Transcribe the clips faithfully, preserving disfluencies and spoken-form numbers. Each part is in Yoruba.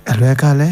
ẹ̀lú ẹ kálẹ́.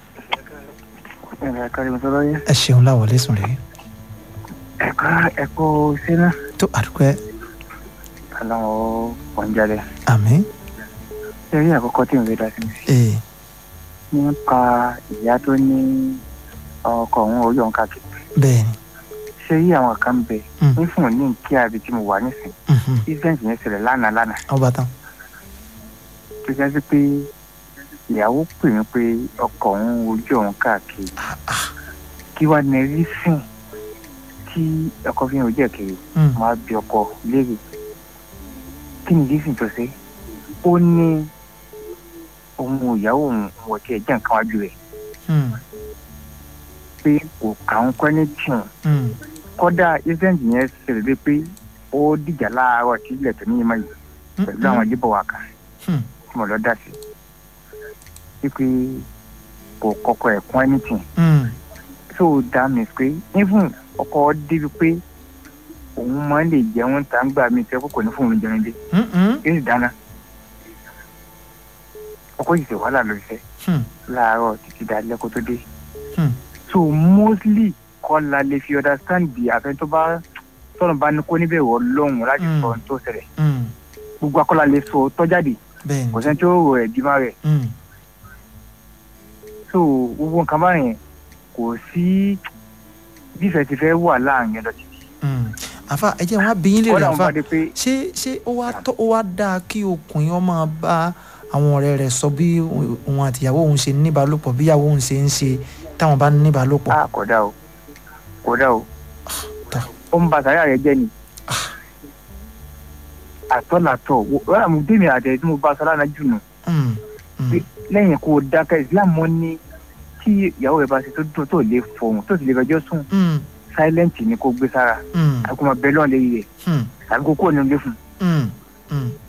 ẹ kárí mo sọ́dọ̀ yẹn. ẹ ṣeun láwọlé sùn rèé. ẹ̀ka ẹ̀kọ́ sínú. tó àdúgbò ẹ. aláwọ̀ pọ̀njálẹ̀. àmín. ṣé rí àkọ́kọ́ tí mo fi dá sí mi. ee. nípa ìyá tó ní ọkọ òun orí òun káàkiri. bẹ́ẹ̀ni. ṣé rí àwọn kan bẹ. Mm. ní fún ní kí àbí tí mo wà nísìn. Mhm. event yẹn ṣẹlẹ̀ lánàá lánàá. ọba tán. tó jẹ́ sí pé ìyàwó pè mí pé ọkọ òun ojú òun káàkiri. Ah, ah. kí wàá ní rí sìn tí ọkọ fi hàn ojú ẹ̀ kiri. Mm. máa bí ọkọ léèrè kí ni rísìn tó ṣe. ó ní òun ìyàwó òun wọ̀ tí ẹ̀ jẹ́ nǹkan wájú rẹ̀ Mm. pé kò káwọn kọ́ ní tìǹ. Mm. kódà event yẹn ṣẹlẹ̀ dé pé ó dìjà láàárọ̀ tí ilẹ̀ tó ní ìmọ̀ yìí pẹ̀lú àwọn ìdìbò wa kan Mm. tí mo lọ dá sí wípé kò kọ́kọ́ ẹ̀ kún anything. Mm. so that means pé even ọkọ débi pé òun máa ń lè jẹun tá ń gbà mí tẹ́ kókò ní fún òun jẹun dé Mm. Mm. yóò sì dáná ọkọ yìí ṣe wàhálà lórí iṣẹ́ Mm. láàárọ̀ títí dalẹ́ kó tó dé. Mm. so mostly kọ́ la lè fi understand bí àfẹn tó bá tọ́nà bá ní kó níbẹ̀ wọ lọ́hùn láti Mm. sọ ohun tó ṣẹlẹ̀ Mm. gbogbo akọ́la lè sọ tọ́jáde bẹ́ẹ̀ni. kò sẹ́ni tí ó rò ẹ̀ bímọ rẹ̀. Mm. so gbogbo nǹkan báyẹn kò sí bí ìfẹ́ ti fẹ́ wà láàrin ẹ̀ lọ títí. Mm. àfa ẹ jẹ́ wọn á bí yín lè rè kọ́dà wọn àfa bá dé pé ṣé ṣé ó wá tó ó wá dáa kí ọkùnrin ọmọ bá àwọn ọ̀rẹ́ rẹ̀ sọ bí òun àtìyàwó òun ṣe níbàálòpọ̀ bí ìyàwó òun ṣe ń ṣe táwọn bá níbàálòpọ̀. a kódà o kódà o tọ́. ó ń ba sàárà rẹ jẹ́ ni àtọ́làtọ̀ wọ́n àmú dèmi àtẹ̀ tí mo bá sọ lánàá jù nù Mm. Mm. lẹ́yìn kó o dákẹ́ Islam ní tí ìyàwó rẹ bá ṣe tó tó tó lè fọhùn tó sì lè fẹjọ́ sùn Mm. silent ni kó gbé sára Mm. àbí kó máa bẹ lọ́ọ̀ lérí rẹ̀ Mm. àbí kó kúrò nínú ilé fún un. Mm. Mm.